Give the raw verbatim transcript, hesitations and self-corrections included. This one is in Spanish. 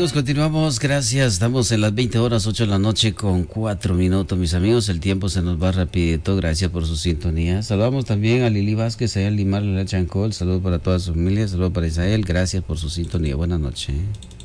amigos, continuamos, gracias. Estamos en las veinte horas, ocho de la noche con cuatro minutos, mis amigos. El tiempo se nos va rapidito, gracias por su sintonía. Saludamos también a Lili Vázquez, allá en Limar, la Chancol. Saludos para toda su familia, saludos para Israel, gracias por su sintonía. Buenas noches.